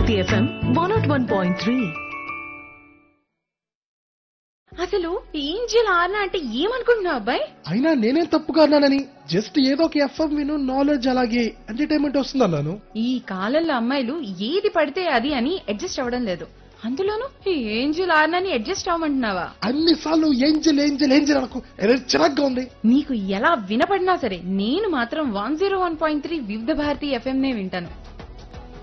Bharati FM 101.3. అసలు Angel ఆర్నా అంటే ఏమనుకుంటున్నావు అబ్బాయి? అయినా నేనేం తప్పుగా అన్నానని, జస్ట్ ఏదో ఒక ఎఫ్ఎం విను, నాలెడ్జ్ అలాగే ఎంటర్టైన్మెంట్ వస్తుంది అన్నాను. ఈ కాలంలో అమ్మాయిలు ఏది పడితే అది అని అడ్జస్ట్ అవ్వడం లేదు. అందులోనూ ఈ ఏంజెల్ ఆర్నాని అడ్జస్ట్ అవ్వమంటున్నావా? అన్నిసార్లు ఏంజల్ ఏంజల్ ఏంజల్ అనుకో, చిరాగ్గా ఉంది. నీకు ఎలా వినపడినా సరే నేను మాత్రం 101.3 వివిధ భారతి ఎఫ్ఎం నే వింటాను.